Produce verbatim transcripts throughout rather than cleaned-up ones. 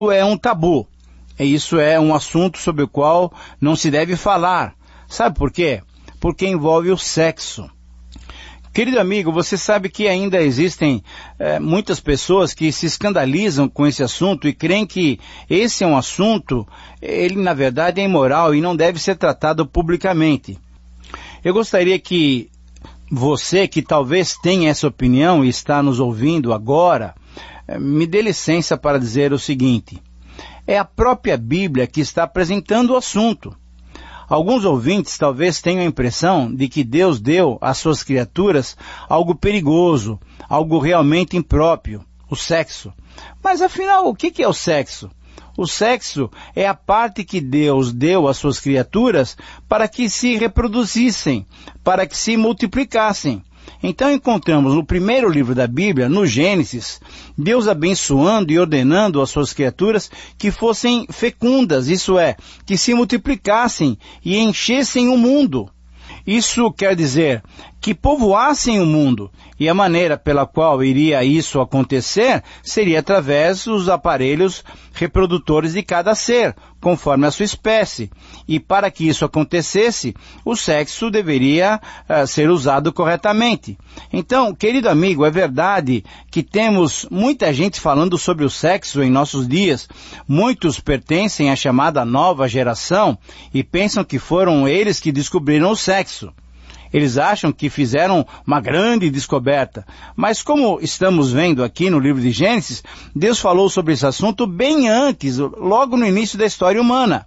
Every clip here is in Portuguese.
é um tabu. Isso é um assunto sobre o qual não se deve falar. Sabe por quê? Porque envolve o sexo. Querido amigo, você sabe que ainda existem é, muitas pessoas que se escandalizam com esse assunto e creem que esse é um assunto, ele na verdade é imoral e não deve ser tratado publicamente. Eu gostaria que você, que talvez tenha essa opinião e está nos ouvindo agora, me dê licença para dizer o seguinte: é a própria Bíblia que está apresentando o assunto. Alguns ouvintes talvez tenham a impressão de que Deus deu às suas criaturas algo perigoso, algo realmente impróprio, o sexo. Mas afinal, o que é o sexo? O sexo é a parte que Deus deu às suas criaturas para que se reproduzissem, para que se multiplicassem. Então encontramos no primeiro livro da Bíblia, no Gênesis, Deus abençoando e ordenando às suas criaturas que fossem fecundas, isso é, que se multiplicassem e enchessem o mundo. Isso quer dizer que povoassem o mundo, e a maneira pela qual iria isso acontecer seria através dos aparelhos reprodutores de cada ser, conforme a sua espécie. E para que isso acontecesse, o sexo deveria uh, ser usado corretamente. Então, querido amigo, é verdade que temos muita gente falando sobre o sexo em nossos dias. Muitos pertencem à chamada nova geração e pensam que foram eles que descobriram o sexo. Eles acham que fizeram uma grande descoberta. Mas como estamos vendo aqui no livro de Gênesis, Deus falou sobre esse assunto bem antes, logo no início da história humana.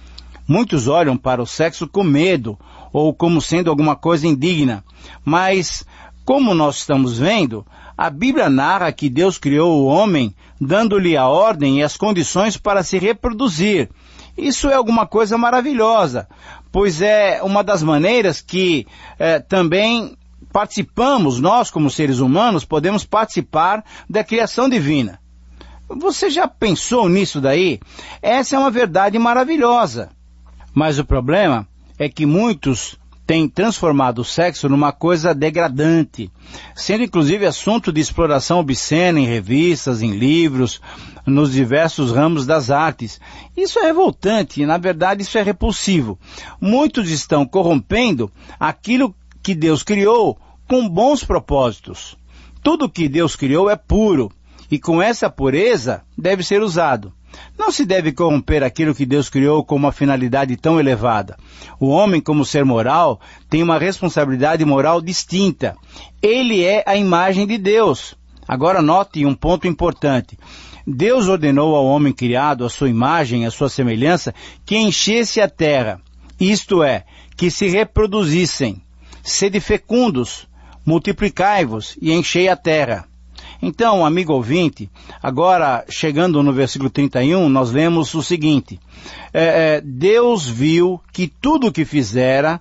Muitos olham para o sexo com medo, ou como sendo alguma coisa indigna. Mas, como nós estamos vendo, a Bíblia narra que Deus criou o homem, dando-lhe a ordem e as condições para se reproduzir. Isso é alguma coisa maravilhosa, pois é uma das maneiras que eh, também participamos, nós como seres humanos, podemos participar da criação divina. Você já pensou nisso daí? Essa é uma verdade maravilhosa. Mas o problema é que muitos têm transformado o sexo numa coisa degradante, sendo inclusive assunto de exploração obscena em revistas, em livros, nos diversos ramos das artes. Isso é revoltante e, na verdade, isso é repulsivo. Muitos estão corrompendo aquilo que Deus criou com bons propósitos. Tudo que Deus criou é puro, e com essa pureza deve ser usado. Não se deve corromper aquilo que Deus criou com uma finalidade tão elevada. O homem, como ser moral, tem uma responsabilidade moral distinta. Ele é a imagem de Deus. Agora note um ponto importante. Deus ordenou ao homem criado à sua imagem, à sua semelhança, que enchesse a terra. Isto é, que se reproduzissem. Sede fecundos, multiplicai-vos e enchei a terra. Então, amigo ouvinte, agora chegando no versículo trinta e um, nós lemos o seguinte: é, é, Deus viu que tudo o que fizera,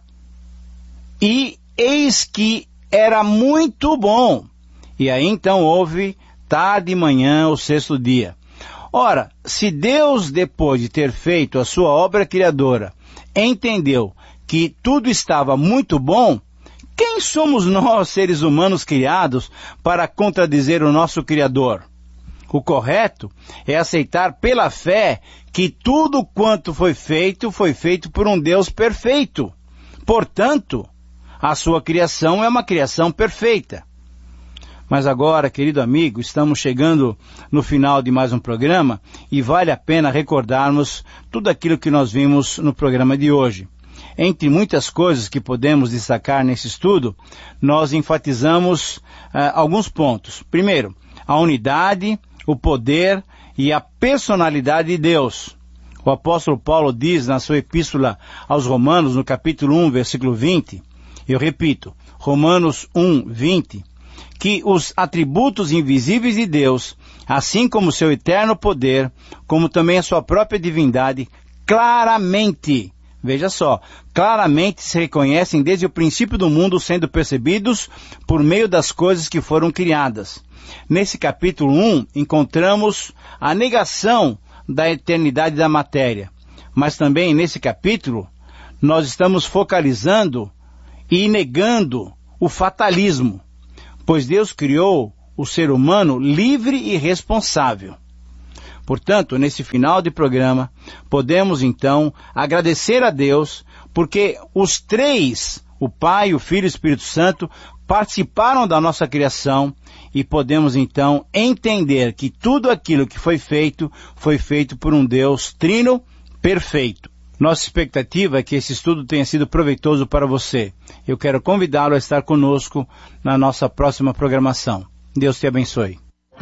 e eis que era muito bom. E aí então houve tarde e manhã o sexto dia. Ora, se Deus, depois de ter feito a sua obra criadora, entendeu que tudo estava muito bom, quem somos nós, seres humanos criados, para contradizer o nosso Criador? O correto é aceitar pela fé que tudo quanto foi feito, foi feito por um Deus perfeito. Portanto, a sua criação é uma criação perfeita. Mas agora, querido amigo, estamos chegando no final de mais um programa e vale a pena recordarmos tudo aquilo que nós vimos no programa de hoje. Entre muitas coisas que podemos destacar nesse estudo, nós enfatizamos uh, alguns pontos. Primeiro, a unidade, o poder e a personalidade de Deus. O apóstolo Paulo diz na sua epístola aos Romanos, no capítulo um, versículo vinte, eu repito, Romanos um, vinte, que os atributos invisíveis de Deus, assim como o seu eterno poder, como também a sua própria divindade, claramente, veja só, claramente se reconhecem desde o princípio do mundo, sendo percebidos por meio das coisas que foram criadas. Nesse capítulo um, encontramos a negação da eternidade da matéria. Mas também nesse capítulo, nós estamos focalizando e negando o fatalismo, pois Deus criou o ser humano livre e responsável. Portanto, nesse final de programa, podemos então agradecer a Deus, porque os três, o Pai, o Filho e o Espírito Santo, participaram da nossa criação e podemos então entender que tudo aquilo que foi feito, foi feito por um Deus trino perfeito. Nossa expectativa é que esse estudo tenha sido proveitoso para você. Eu quero convidá-lo a estar conosco na nossa próxima programação. Deus te abençoe.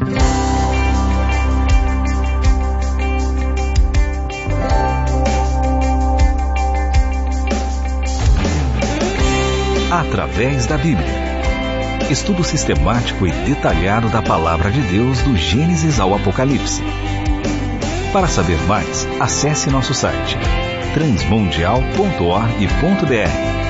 Através da Bíblia. Estudo sistemático e detalhado da Palavra de Deus do Gênesis ao Apocalipse. Para saber mais, acesse nosso site transmundial ponto org ponto br.